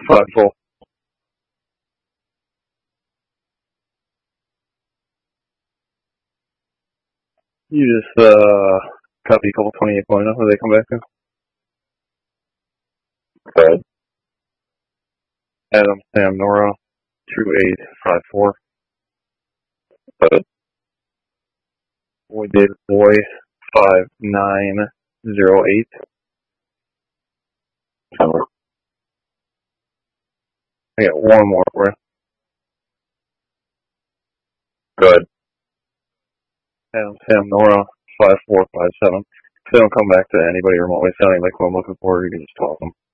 5 full. You just copy a couple 28 point when they come back to. Good. Adam, Sam, Nora, 2854. Good. Boy, David, Boy, 5908. I got one more for you. Good. Adam, Sam, Nora, 5457. If they don't come back to anybody remotely sounding like who I'm looking for, you can just toss them.